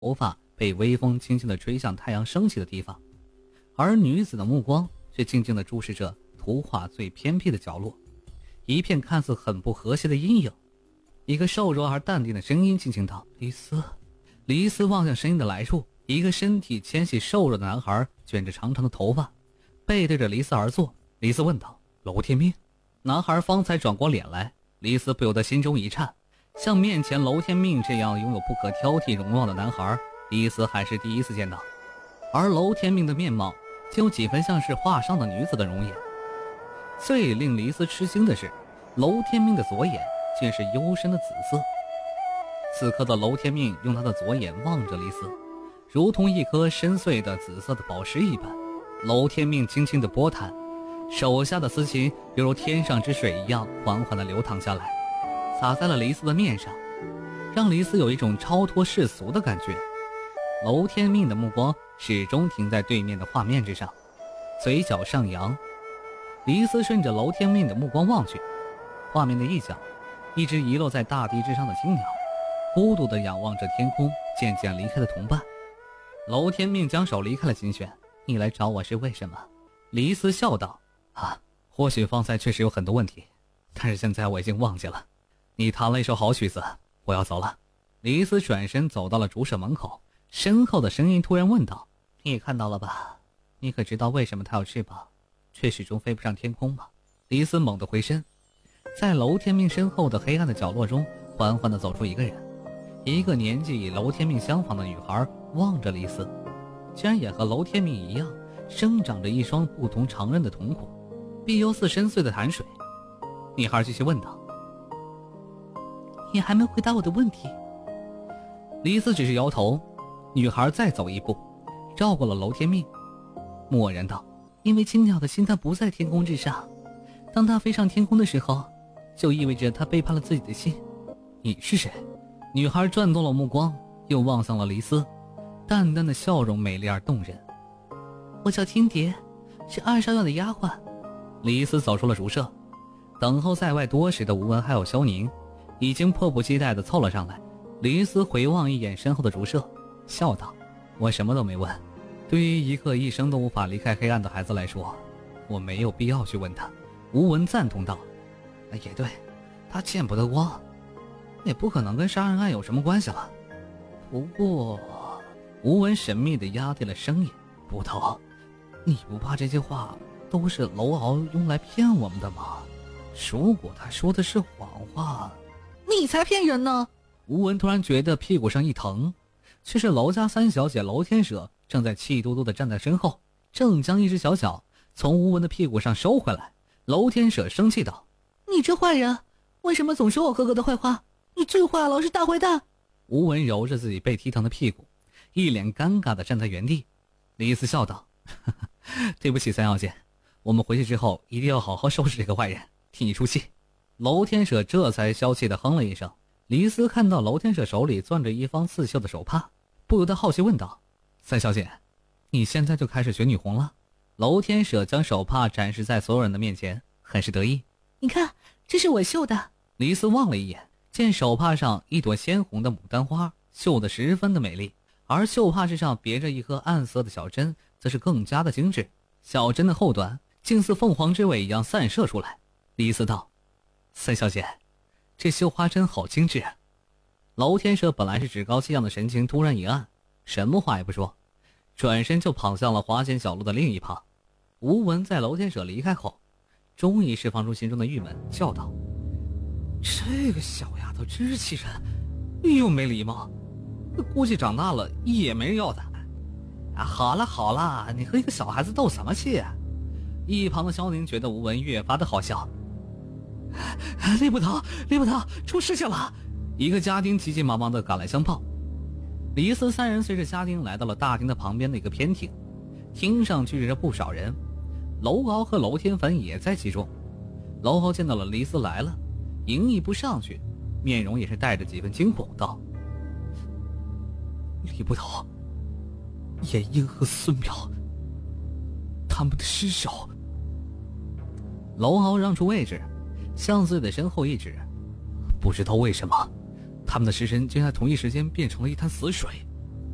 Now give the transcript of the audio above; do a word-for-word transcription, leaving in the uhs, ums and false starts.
头发被微风轻轻地吹向太阳升起的地方，而女子的目光却静静地注视着图画最偏僻的角落，一片看似很不和谐的阴影。一个瘦弱而淡定的声音轻轻道：“黎斯。”黎斯望向声音的来处，一个身体纤细瘦弱的男孩卷着长长的头发，背对着黎斯而坐。黎斯问道：“娄天命？”男孩方才转过脸来，黎斯不由得心中一颤。像面前娄天命这样拥有不可挑剔容貌的男孩，黎斯还是第一次见到。而娄天命的面貌竟有几分像是画上的女子的容颜。最令黎斯吃惊的是，娄天命的左眼竟是幽深的紫色。此刻的娄天命用他的左眼望着黎斯，如同一颗深邃的紫色的宝石一般。娄天命轻轻地拨弹，手下的丝琴犹如天上之水一样缓缓地流淌下来，洒在了黎斯的面上，让黎斯有一种超脱世俗的感觉。娄天命的目光始终停在对面的画面之上，嘴角上扬。黎斯顺着娄天命的目光望去，画面的一角，一只遗落在大地之上的青鸟孤独地仰望着天空渐渐离开的同伴。娄天命将手离开了琴弦：“你来找我是为什么？”黎斯笑道：“啊，或许方才确实有很多问题，但是现在我已经忘记了。你弹了一首好曲子，我要走了。”黎斯转身走到了竹舍门口，身后的声音突然问道：“你也看到了吧？你可知道为什么它有翅膀，却始终飞不上天空吗？”黎斯猛地回身，在娄天命身后的黑暗的角落中，缓缓地走出一个人，一个年纪与娄天命相仿的女孩望着黎斯，竟然也和娄天命一样，生长着一双不同常人的瞳孔，碧幽似深邃的潭水。女孩继续问道：“你还没回答我的问题。”黎斯只是摇头。女孩再走一步，绕过了娄天命，默然道：“因为青鸟的心它不在天空之上，当它飞上天空的时候，就意味着它背叛了自己的心。你是谁？”女孩转动了目光，又望向了黎斯，淡淡的笑容美丽而动人。“我叫听蝶，是二少院的丫鬟。”黎斯走出了竹舍，等候在外多时的吴文还有萧宁已经迫不及待地凑了上来。黎斯回望一眼身后的竹舍，笑道：“我什么都没问。对于一个一生都无法离开黑暗的孩子来说，我没有必要去问他。”吴文赞同道：“也对，他见不得光，也不可能跟杀人案有什么关系了。不过……”吴文神秘地压低了声音：“捕头，你不怕这些话都是娄敖用来骗我们的吗？如果他说的是谎话……”“你才骗人呢！”吴文突然觉得屁股上一疼，却是娄家三小姐娄天舍正在气嘟嘟地站在身后，正将一只小脚从吴文的屁股上收回来。娄天舍生气道：“你这坏人，为什么总说我哥哥的坏话？你最坏了，是大坏蛋！”吴文揉着自己被踢疼的屁股，一脸尴尬地站在原地。李斯笑道：“呵呵，对不起三小姐，我们回去之后一定要好好收拾这个坏人，替你出气。”娄天舍这才消气地哼了一声。黎斯看到娄天舍手里攥着一方刺绣的手帕，不由得好奇问道：“三小姐，你现在就开始学女红了？”娄天舍将手帕展示在所有人的面前，很是得意：“你看，这是我绣的。”黎斯望了一眼，见手帕上一朵鲜红的牡丹花绣得十分的美丽，而绣帕之上别着一颗暗色的小针，则是更加的精致。小针的后端竟似凤凰之尾一样散射出来。黎斯道：“三小姐，这绣花针好精致啊！”娄天舍本来是趾高气扬的神情突然一暗，什么话也不说，转身就跑向了花间小路的另一旁。吴文在娄天舍离开后，终于释放出心中的郁闷，叫道：“这个小丫头真是气人，又没礼貌，估计长大了也没人要她。啊，好了好了，你和一个小孩子斗什么气啊？”一旁的萧宁觉得吴文越发的好笑。“李捕头，李捕头，出事情了！”一个家丁急急忙忙地赶来相报。黎斯三人随着家丁来到了大厅的旁边的一个偏厅，厅上聚着不少人，娄敖和娄天凡也在其中。娄敖见到了黎斯来了，迎一步上去，面容也是带着几分惊恐，道：“李捕头，严英和孙淼，他们的尸首。”娄敖让出位置，向自己的身后一指：“不知道为什么，他们的尸身竟在同一时间变成了一滩死水。”